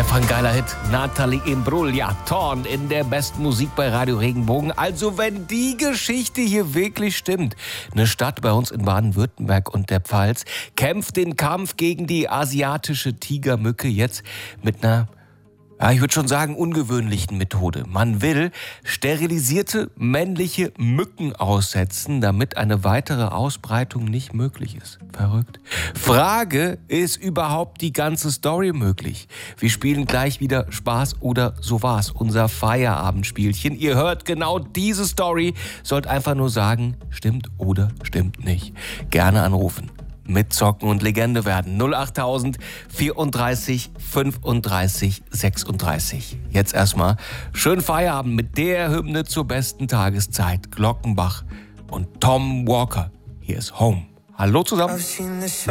Einfach ein geiler Hit. Nathalie Imbruglia, Torn in der besten Musik bei Radio Regenbogen. Also wenn die Geschichte hier wirklich stimmt. Eine Stadt bei uns in Baden-Württemberg und der Pfalz kämpft den Kampf gegen die asiatische Tigermücke jetzt mit einer, ich würde schon sagen, ungewöhnlichen Methode. Man will sterilisierte männliche Mücken aussetzen, damit eine weitere Ausbreitung nicht möglich ist. Verrückt. Frage, ist überhaupt die ganze Story möglich? Wir spielen gleich wieder Spaß oder so war's. Unser Feierabendspielchen. Ihr hört genau diese Story. Sollt einfach nur sagen, stimmt oder stimmt nicht. Gerne anrufen. Mitzocken und Legende werden. 08000 34 35 36. Jetzt erstmal schönen Feierabend mit der Hymne zur besten Tageszeit. Glockenbach und Tom Walker. Hier ist Home. Hallo zusammen.